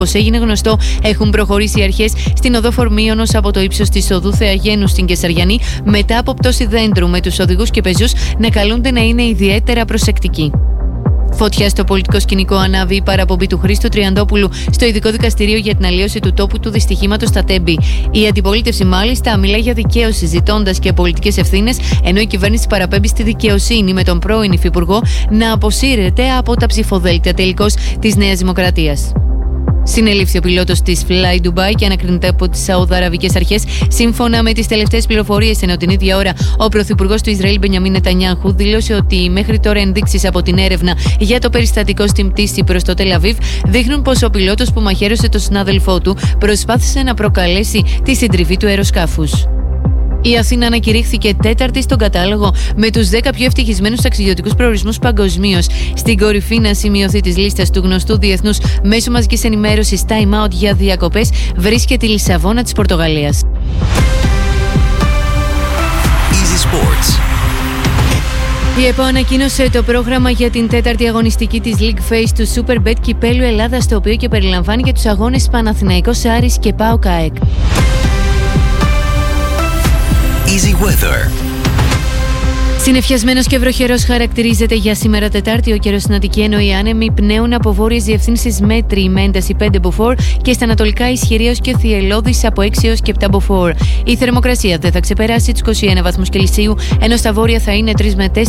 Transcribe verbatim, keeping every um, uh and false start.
Όπως έγινε γνωστό, έχουν προχωρήσει οι αρχές στην οδό Φορμίωνος από το ύψος της οδού Θεαγέννου στην Κεσαριανή μετά από πτώση δέντρου, με τους οδηγούς και πεζούς να καλούνται να είναι ιδιαίτερα προσεκτικοί. Φωτιά στο πολιτικό σκηνικό ανάβει η παραπομπή του Χρήστου Τριαντόπουλου στο ειδικό δικαστήριο για την αλλίωση του τόπου του δυστυχήματος στα Τέμπη. Η αντιπολίτευση, μάλιστα, μιλά για δικαίωση, ζητώντας και πολιτικές ευθύνες, ενώ η κυβέρνηση παραπέμπει στη δικαιοσύνη, με τον πρώην υφυπουργό να αποσύρεται από τα ψηφοδέλτια τελικώς της Νέας Δημοκρατίας. Συνελήφθη ο πιλότος της Fly Dubai και ανακρίνεται από τις Σαουδαραβικές αρχές, σύμφωνα με τις τελευταίες πληροφορίες, ενώ την ίδια ώρα ο πρωθυπουργός του Ισραήλ Μπενιαμίν Νετανιάχου δήλωσε ότι μέχρι τώρα ενδείξεις από την έρευνα για το περιστατικό στην πτήση προς το Τελ Αβίβ δείχνουν πως ο πιλότος που μαχαίρωσε τον συνάδελφό του προσπάθησε να προκαλέσει τη συντριβή του αεροσκάφους. Η Αθήνα ανακηρύχθηκε τέταρτη στον κατάλογο με τους δέκα πιο ευτυχισμένους ταξιδιωτικούς προορισμούς παγκοσμίως. Στην κορυφή να σημειωθεί της λίστας του γνωστού διεθνούς μέσου μαζικής ενημέρωσης Time Out για διακοπές βρίσκεται η Λισαβόνα της Πορτογαλίας. Easy Sports. Η ΕΠΟ ανακοίνωσε το πρόγραμμα για την τέταρτη αγωνιστική της League Phase του Superbet Κυπέλλου Ελλάδας, το οποίο και περιλαμβάνει και τους αγώνες Παναθηναϊκός Άρης και ΠΑΟΚ ΑΕΚ. Easy Weather. Συννεφιασμένος και βροχερός χαρακτηρίζεται για σήμερα Τετάρτη ο καιρός στην Αττική, ενώ οι άνεμοι πνέουν από βόρειες διευθύνσεις μέτρη με ένταση πέντε μποφόρ και στα ανατολικά ισχυρή έως και θυελλώδης από έξι έως και επτά μποφόρ. Η θερμοκρασία δεν θα ξεπεράσει τους είκοσι ένα βαθμούς Κελσίου, ενώ στα βόρεια θα είναι τρεις με τέσσερα